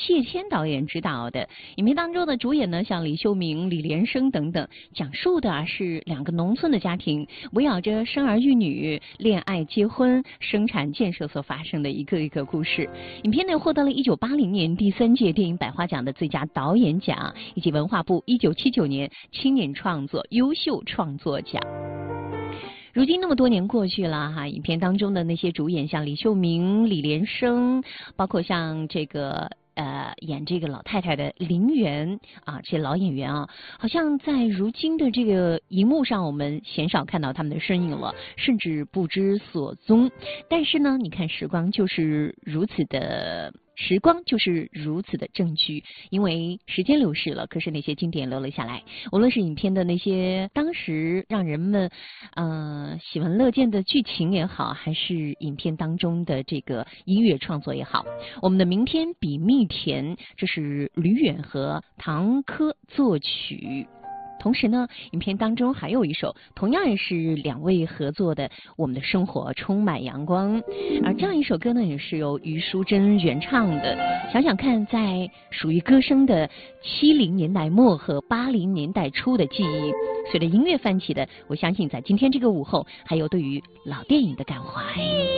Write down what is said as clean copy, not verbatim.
谢天导演执导的。影片当中的主演呢，像李秀明、李连生等等，讲述的是2个农村的家庭围绕着生儿育女、恋爱、结婚、生产建设所发生的一个故事。影片呢获得了1980年第3届电影百花奖的最佳导演奖，以及文化部1979年青年创作优秀创作奖。如今那么多年过去了哈，影片当中的那些主演像李秀明、李连生，包括像这个演这个老太太的林媛啊，这些老演员啊，好像在如今的这个荧幕上，我们鲜少看到他们的身影了，甚至不知所踪。但是呢，你看时光就是如此的证据，因为时间流逝了，可是那些经典留了下来。无论是影片的那些当时让人们喜闻乐见的剧情也好，还是影片当中的这个音乐创作也好，我们的明天比蜜甜，这是吕远和唐珂作曲。同时呢，影片当中还有一首同样也是2位合作的《我们的生活充满阳光》，而这样一首歌呢，也是由虞书珍原唱的。想想看，在属于歌声的70年代末和80年代初的记忆，随着音乐泛起的，我相信在今天这个午后，还有对于老电影的感怀。